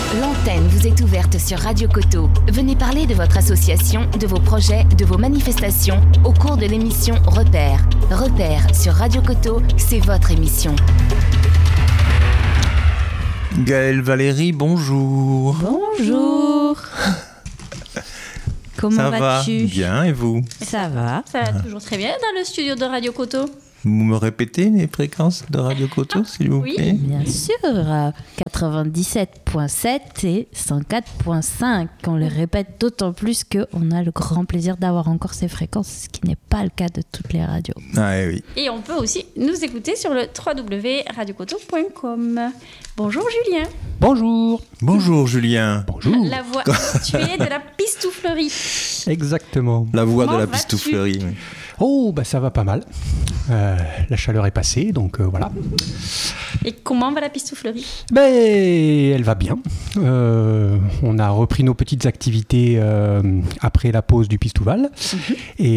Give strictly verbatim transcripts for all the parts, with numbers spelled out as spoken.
L'antenne vous est ouverte sur Radio Coteau. Venez parler de votre association, de vos projets, de vos manifestations au cours de l'émission Repères. Repères sur Radio Coteau, c'est votre émission. Gaëlle Valérie, bonjour. Bonjour. Comment Ça vas-tu ? va Bien, et vous ? Ça va. Ça va toujours très bien dans le studio de Radio Coteau. Vous me répétez les fréquences de Radio Coteau, s'il vous Oui. plaît ? Bien sûr, euh, quatre-vingt-dix-sept virgule sept et cent quatre virgule cinq. On le répète d'autant plus qu'on a le grand plaisir d'avoir encore ces fréquences, ce qui n'est pas le cas de toutes les radios. Ah oui. Et on peut aussi nous écouter sur le w w w point radio coteau point com. Bonjour Julien. Bonjour. Bonjour Julien. Bonjour. La voix habituée de la pistouflerie. Exactement. La voix Comment de la vas-tu ? pistouflerie. oui. Oh, bah ça va pas mal. Euh, la chaleur est passée, donc euh, voilà. Et comment va la pistouflerie ? Ben, elle va bien. Euh, on a repris nos petites activités euh, après la pause du Pistouval. Mm-hmm.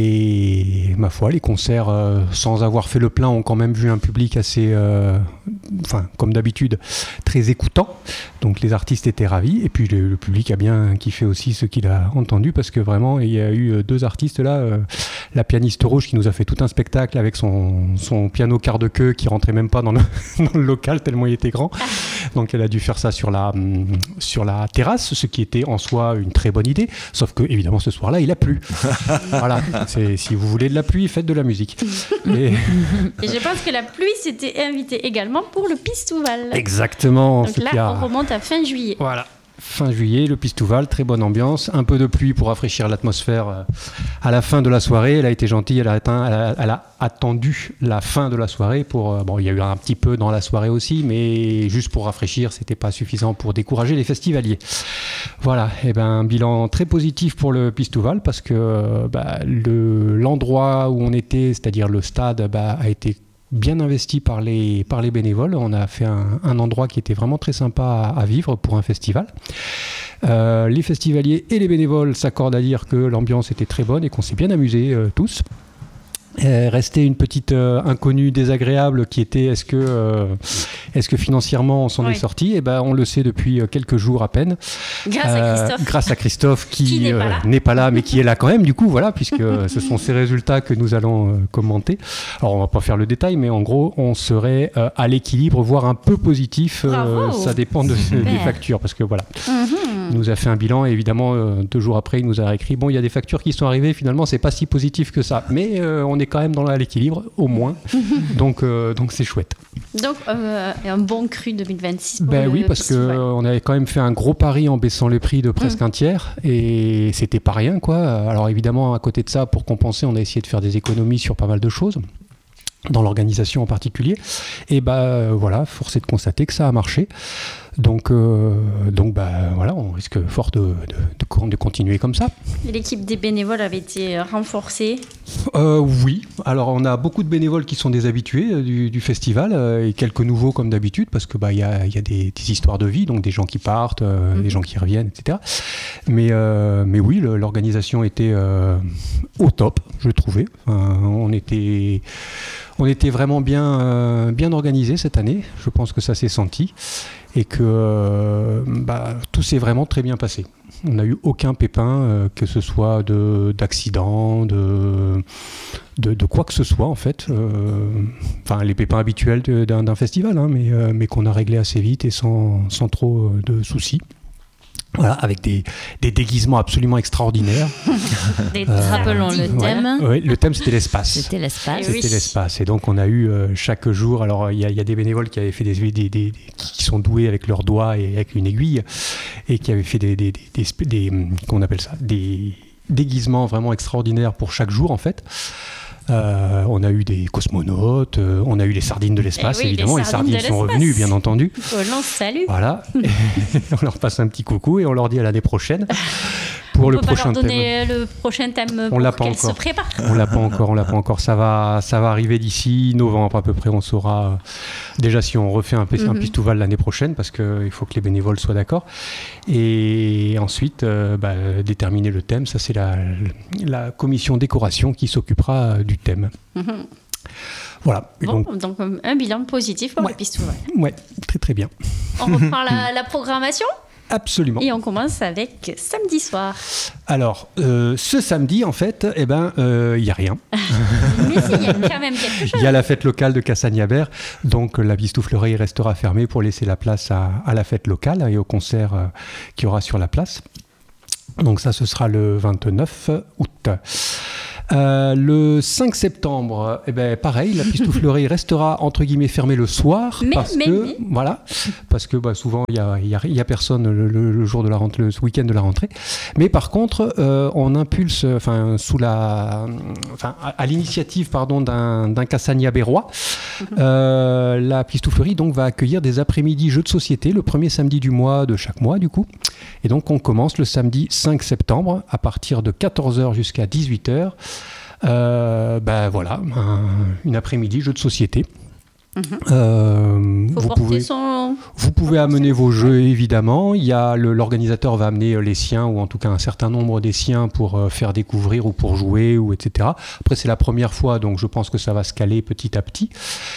Et ma foi, les concerts, euh, sans avoir fait le plein, ont quand même vu un public assez, euh, enfin, comme d'habitude, très écoutant. Donc les artistes étaient ravis. Et puis le, le public a bien kiffé aussi ce qu'il a entendu, parce que vraiment, il y a eu deux artistes là. Euh, la pianiste rouge qui nous a fait tout un spectacle avec son, son piano quart de queue qui rentrait même pas dans le, dans le local tellement il était grand. Donc elle a dû faire ça sur la, sur la terrasse, ce qui était en soi une très bonne idée. Sauf que évidemment ce soir-là il a plu. Voilà, c'est, si vous voulez de la pluie, faites de la musique. Et, Et je pense que la pluie s'était invitée également pour le Pistouval. exactement. Donc ce là, qui a... on remonte à fin juillet. Voilà. Fin juillet, le Pistouval, très bonne ambiance, un peu de pluie pour rafraîchir l'atmosphère à la fin de la soirée. Elle a été gentille, elle a, atteint, elle a, elle a attendu la fin de la soirée pour, bon, il y a eu un petit peu dans la soirée aussi, mais juste pour rafraîchir, c'était pas suffisant pour décourager les festivaliers. Voilà, et ben un bilan très positif pour le Pistouval parce que bah, le, l'endroit où on était, c'est-à-dire le stade, bah, a été bien investi par les, par les bénévoles. On a fait un, un endroit qui était vraiment très sympa à, à vivre pour un festival. Euh, les festivaliers et les bénévoles s'accordent à dire que l'ambiance était très bonne et qu'on s'est bien amusés euh, tous. Euh, restait une petite euh, inconnue désagréable qui était est-ce que, euh, est-ce que financièrement on s'en oui. est sorti ? Eh ben, on le sait depuis euh, quelques jours à peine. Grâce Euh, à Christophe. grâce à Christophe qui, Qui n'est euh, pas là. n'est pas là mais qui est là quand même du coup, voilà, puisque ce sont ces résultats que nous allons euh, commenter. Alors on va pas faire le détail, mais en gros on serait euh, à l'équilibre, voire un peu positif. Euh, ça dépend de, des factures parce que voilà. Mm-hmm. Il nous a fait un bilan et évidemment euh, deux jours après il nous a réécrit bon il y a des factures qui sont arrivées, finalement c'est pas si positif que ça, mais euh, on est quand même dans la, l'équilibre au moins. donc, euh, donc c'est chouette. Donc euh, un bon cru deux mille vingt-six pour Ben le oui, parce Pistouval. qu'on avait quand même fait un gros pari en baissant les prix de presque mmh. un tiers et c'était pas rien quoi. Alors évidemment à côté de ça, pour compenser, on a essayé de faire des économies sur pas mal de choses, dans l'organisation en particulier. Et bah voilà, force est de constater que ça a marché. Donc, euh, donc bah, voilà, on risque fort de, de, de, de continuer comme ça. Et l'équipe des bénévoles avait été renforcée ? euh, Oui, alors on a beaucoup de bénévoles qui sont des habitués du, du festival euh, et quelques nouveaux comme d'habitude parce que bah, y a, y a des, des histoires de vie, donc des gens qui partent, euh, mmh. des gens qui reviennent, et cetera. Mais, euh, mais oui, le, l'organisation était euh, au top, je trouvais. Enfin, on était... On était vraiment bien, euh, bien organisé cette année, je pense que ça s'est senti, et que euh, bah, tout s'est vraiment très bien passé. On n'a eu aucun pépin, euh, que ce soit de, d'accident, de, de, de quoi que ce soit en fait. Euh, enfin, les pépins habituels de, d'un, d'un festival, hein, mais, euh, mais qu'on a réglé assez vite et sans, sans trop de soucis. Voilà, avec des, des déguisements absolument extraordinaires. Des euh, rappelons le thème. Ouais, le thème, c'était l'espace. C'était l'espace. C'était oui. l'espace. Et donc, on a eu euh, chaque jour... Alors, il y, y a des bénévoles qui avaient fait des, des, des, des... qui sont doués avec leurs doigts et avec une aiguille et qui avaient fait des... des, des, des, des comment on appelle ça ? Des déguisements vraiment extraordinaires pour chaque jour, en fait. Euh, on a eu des cosmonautes, euh, on a eu les sardines de l'espace, oui, évidemment, les les sardines, sardines de sont l'espace. revenues, bien entendu. Oh, l'on salue. Voilà, on leur passe un petit coucou et on leur dit à l'année prochaine. Pour on le peut prochain pas leur donner thème. le prochain thème on pour l'a pas qu'elle encore. se prépare. On l'a pas encore, on l'a pas encore. Ça va, ça va arriver d'ici novembre à peu près. On saura déjà si on refait un, mm-hmm. un Pistouval l'année prochaine parce qu'il faut que les bénévoles soient d'accord. Et ensuite, euh, bah, déterminer le thème. Ça, c'est la, la commission décoration qui s'occupera du thème. Mm-hmm. Voilà. Bon, donc, donc un bilan positif pour ouais. le Pistouval. Ouais, très très bien. On reprend la, la programmation ? Absolument. Et on commence avec samedi soir. Alors, euh, ce samedi, en fait, eh ben, il euh, n'y a rien. Mais si, il y a quand même quelque chose. Il y a la fête locale de Cassagnabert, donc la Bistouflerie restera fermée pour laisser la place à, à la fête locale et au concert euh, qu'il y aura sur la place. Donc ça, ce sera le vingt-neuf août. Euh, le cinq septembre, eh ben, pareil, la Pistouflerie restera entre guillemets fermée le soir mais, parce mais, que mais. voilà, parce que bah, souvent il y a, y a, y a personne le, le, le jour de la rentrée, le week-end de la rentrée. Mais par contre, euh, on impulse, enfin sous la, enfin à, à l'initiative pardon d'un, d'un Cassagnabérois, mm-hmm. euh, la Pistouflerie donc va accueillir des après-midi jeux de société le premier samedi du mois de chaque mois du coup. Et donc on commence le samedi cinq septembre à partir de quatorze heures jusqu'à dix-huit heures. Euh, ben voilà, un, une après-midi jeu de société. Mmh. Euh, Faut vous, pouvez, son... vous pouvez amener vos jeux évidemment. Il y a le, l'organisateur va amener les siens ou en tout cas un certain nombre des siens pour euh, faire découvrir ou pour jouer ou et cetera. Après c'est la première fois donc je pense que ça va se caler petit à petit.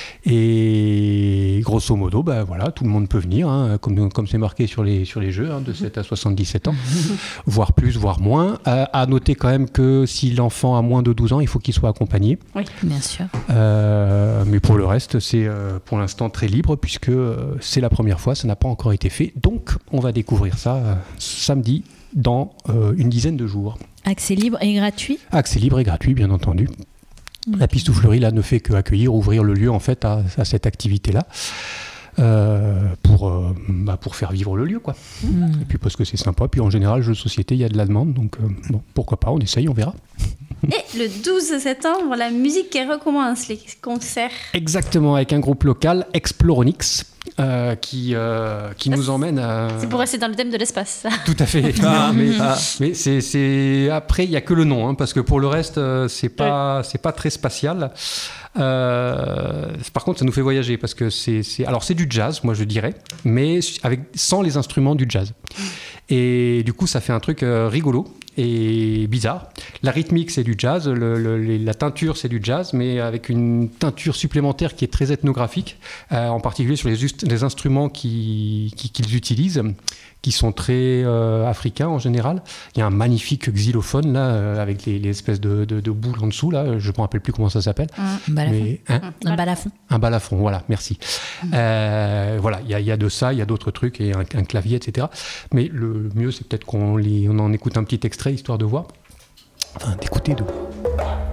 Et grosso modo, ben voilà, tout le monde peut venir, hein, comme, comme c'est marqué sur les, sur les jeux, hein, de sept à soixante-dix-sept ans, voire plus, voire moins. Euh, à noter quand même que si l'enfant a moins de douze ans, il faut qu'il soit accompagné. Oui, bien sûr. Euh, mais pour le reste, c'est euh, pour l'instant très libre, puisque euh, c'est la première fois, ça n'a pas encore été fait. Donc, on va découvrir ça euh, samedi dans euh, une dizaine de jours. Accès libre et gratuit ? Accès libre et gratuit, bien entendu. La Pistouflerie là ne fait qu'accueillir, ouvrir le lieu en fait à, à cette activité-là euh, pour, euh, bah, pour faire vivre le lieu quoi. Mmh. Et puis parce que c'est sympa. Puis en général, jeux de société, il y a de la demande, donc euh, bon, pourquoi pas, on essaye, on verra. Et le douze septembre, la musique recommence, les concerts. Exactement, avec un groupe local, Exploronix. Euh, qui, euh, qui nous emmène à... C'est pour rester dans le thème de l'espace, ça. Tout à fait. Ah, mais ah. mais c'est, c'est... Après, il n'y a que le nom, hein, parce que pour le reste, euh, c'est pas, oui. c'est pas très spatial. Euh, par contre, ça nous fait voyager, parce que c'est, c'est... Alors, c'est du jazz, moi, je dirais, mais avec, sans les instruments du jazz. Et du coup, ça fait un truc euh, rigolo et bizarre. La rythmique, c'est du jazz, le, le, la teinture, c'est du jazz, mais avec une teinture supplémentaire qui est très ethnographique, euh, en particulier sur les, les instruments qui, qui, qu'ils utilisent, qui sont très euh, africains en général. Il y a un magnifique xylophone, là, euh, avec les, les espèces de, de, de boules en dessous, là, je ne me rappelle plus comment ça s'appelle. Un balafon. Mais, hein un balafon. Un balafon, voilà, merci. Mmh. Euh, voilà, il y, y a de ça, il y a d'autres trucs, et un, un clavier, et cetera. Mais le mieux, c'est peut-être qu'on les, on en écoute un petit extrait, histoire de voir, enfin d'écouter, de,